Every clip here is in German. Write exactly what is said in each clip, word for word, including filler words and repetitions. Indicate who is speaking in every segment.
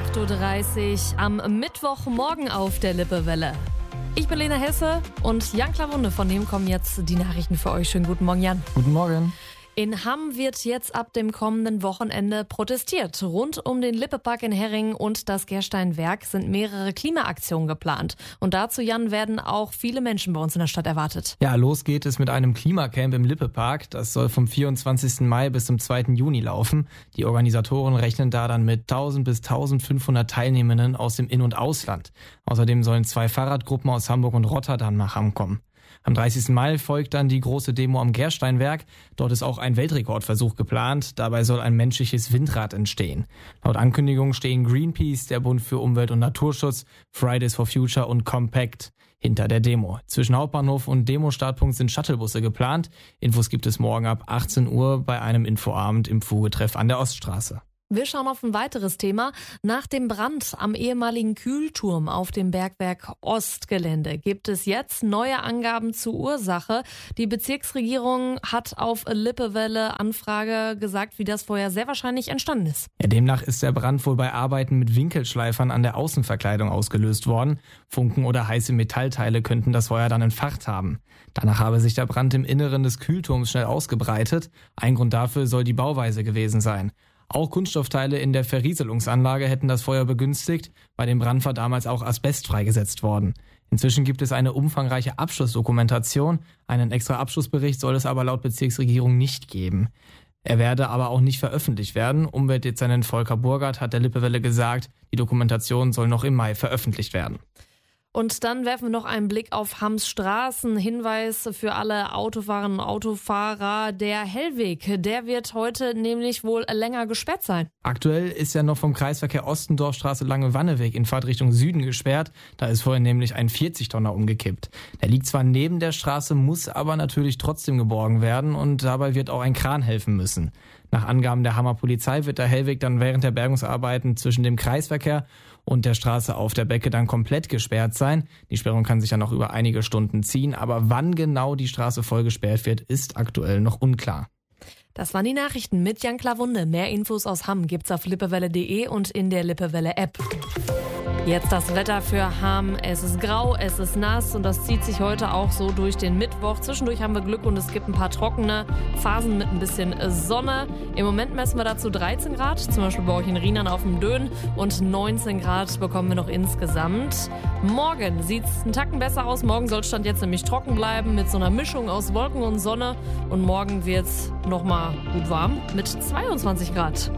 Speaker 1: acht Uhr dreißig am Mittwochmorgen auf der Lippewelle. Ich bin Lena Hesse und Jan Klawunde, von dem kommen jetzt die Nachrichten für euch. Schönen guten Morgen, Jan.
Speaker 2: Guten Morgen.
Speaker 1: In Hamm wird jetzt ab dem kommenden Wochenende protestiert. Rund um den Lippepark in Herring und das Gersteinwerk sind mehrere Klimaaktionen geplant. Und dazu, Jan, werden auch viele Menschen bei uns in der Stadt erwartet.
Speaker 2: Ja, los geht es mit einem Klimacamp im Lippepark. Das soll vom vierundzwanzigsten Mai bis zum zweiten Juni laufen. Die Organisatoren rechnen da dann mit tausend bis eintausendfünfhundert Teilnehmenden aus dem In- und Ausland. Außerdem sollen zwei Fahrradgruppen aus Hamburg und Rotterdam nach Hamm kommen. Am dreißigsten Mai folgt dann die große Demo am Gersteinwerk. Dort ist auch ein Weltrekordversuch geplant. Dabei soll ein menschliches Windrad entstehen. Laut Ankündigung stehen Greenpeace, der Bund für Umwelt und Naturschutz, Fridays for Future und Compact hinter der Demo. Zwischen Hauptbahnhof und Demostartpunkt sind Shuttlebusse geplant. Infos gibt es morgen ab achtzehn Uhr bei einem Infoabend im Fugetreff an der Oststraße.
Speaker 1: Wir schauen auf ein weiteres Thema. Nach dem Brand am ehemaligen Kühlturm auf dem Bergwerk Ostgelände gibt es jetzt neue Angaben zur Ursache. Die Bezirksregierung hat auf Lippewelle Anfrage gesagt, wie das vorher sehr wahrscheinlich entstanden ist.
Speaker 2: Ja, demnach ist der Brand wohl bei Arbeiten mit Winkelschleifern an der Außenverkleidung ausgelöst worden. Funken oder heiße Metallteile könnten das Feuer dann entfacht haben. Danach habe sich der Brand im Inneren des Kühlturms schnell ausgebreitet. Ein Grund dafür soll die Bauweise gewesen sein. Auch Kunststoffteile in der Verrieselungsanlage hätten das Feuer begünstigt. Bei dem Brand war damals auch Asbest freigesetzt worden. Inzwischen gibt es eine umfangreiche Abschlussdokumentation. Einen extra Abschlussbericht soll es aber laut Bezirksregierung nicht geben. Er werde aber auch nicht veröffentlicht werden. Umweltdezernent Volker Burgert hat der Lippewelle gesagt, die Dokumentation soll noch im Mai veröffentlicht werden.
Speaker 1: Und dann werfen wir noch einen Blick auf Hamms Straßen. Hinweis für alle Autofahrerinnen und Autofahrer: Der Hellweg, der wird heute nämlich wohl länger gesperrt sein.
Speaker 2: Aktuell ist ja noch vom Kreisverkehr Ostendorfstraße Lange-Wanneweg in Fahrtrichtung Süden gesperrt. Da ist vorhin nämlich ein vierzig-Tonner umgekippt. Der liegt zwar neben der Straße, muss aber natürlich trotzdem geborgen werden und dabei wird auch ein Kran helfen müssen. Nach Angaben der Hammer Polizei wird der Hellweg dann während der Bergungsarbeiten zwischen dem Kreisverkehr und der Straße auf der Becke dann komplett gesperrt sein. Die Sperrung kann sich ja noch über einige Stunden ziehen, aber wann genau die Straße voll gesperrt wird, ist aktuell noch unklar.
Speaker 1: Das waren die Nachrichten mit Jan Klawunde. Mehr Infos aus Hamm gibt's auf lippewelle punkt de und in der Lippewelle-App. Jetzt das Wetter für Hamm. Es ist grau, es ist nass und das zieht sich heute auch so durch den Mittwoch. Zwischendurch haben wir Glück und es gibt ein paar trockene Phasen mit ein bisschen Sonne. Im Moment messen wir dazu dreizehn Grad, zum Beispiel bei euch in Rienan auf dem Dön, und neunzehn Grad bekommen wir noch insgesamt. Morgen sieht es einen Tacken besser aus. Morgen soll Stand jetzt nämlich trocken bleiben mit so einer Mischung aus Wolken und Sonne. Und morgen wird es nochmal gut warm mit zweiundzwanzig Grad.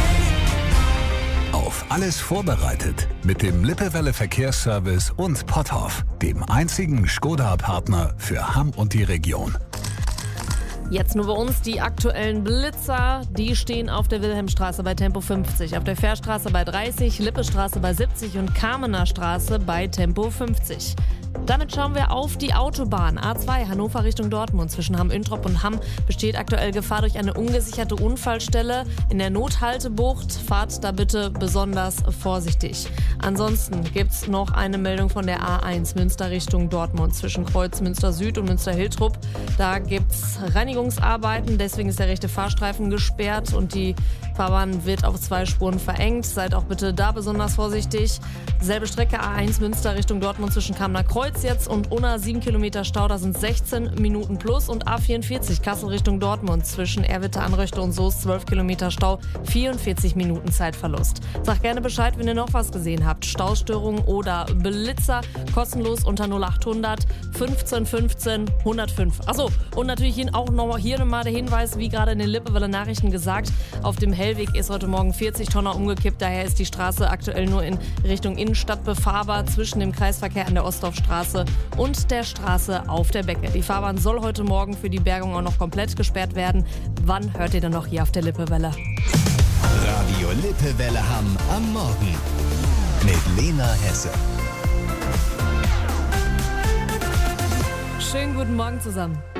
Speaker 3: Auf alles vorbereitet mit dem Lippewelle Verkehrsservice und Potthoff, dem einzigen Skoda-Partner für Hamm und die Region.
Speaker 1: Jetzt nur bei uns die aktuellen Blitzer. Die stehen auf der Wilhelmstraße bei Tempo fünfzig, auf der Fährstraße bei dreißig, Lippestraße bei siebzig und Kamener Straße bei Tempo fünfzig. Damit schauen wir auf die Autobahn. A zwei Hannover Richtung Dortmund. Zwischen Hamm-Üntrop und Hamm besteht aktuell Gefahr durch eine ungesicherte Unfallstelle in der Nothaltebucht. Fahrt da bitte besonders vorsichtig. Ansonsten gibt es noch eine Meldung von der A eins Münster Richtung Dortmund. Zwischen Kreuz Münster Süd und Münster Hiltrup. Da gibt es Reinigungsarbeiten. Deswegen ist der rechte Fahrstreifen gesperrt und die Fahrbahn wird auf zwei Spuren verengt. Seid auch bitte da besonders vorsichtig. Selbe Strecke A eins Münster Richtung Dortmund zwischen Kamener Kreuz jetzt und Unna sieben Kilometer Stau, da sind sechzehn Minuten plus. Und A vierundvierzig Kassel Richtung Dortmund zwischen Erwitte, Anröchte und Soest zwölf Kilometer Stau, vierundvierzig Minuten Zeitverlust. Sagt gerne Bescheid, wenn ihr noch was gesehen habt. Staustörungen oder Blitzer, kostenlos unter null achthundert fünfzehn fünfzehn hundertfünf. Achso, und natürlich hier auch noch hier nochmal der Hinweis, wie gerade in den Lippewelle Nachrichten gesagt, auf dem Hellweg ist heute Morgen vierzig Tonner umgekippt. Daher ist die Straße aktuell nur in Richtung Innenstadt befahrbar zwischen dem Kreisverkehr an der Ostdorfstraße und der Straße auf der Becke. Die Fahrbahn soll heute Morgen für die Bergung auch noch komplett gesperrt werden. Wann hört ihr dann noch hier auf der Lippewelle?
Speaker 3: Radio Lippewelle Hamm am Morgen mit Lena Hesse.
Speaker 1: Schönen guten Morgen zusammen.